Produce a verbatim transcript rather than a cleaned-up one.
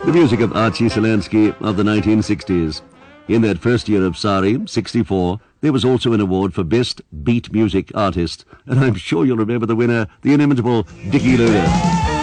The music of Archie Solansky of the nineteen sixties. In that first year of Sari, sixty-four, there was also an award for Best Beat Music Artist, and I'm sure you'll remember the winner, the inimitable Dickie Luna.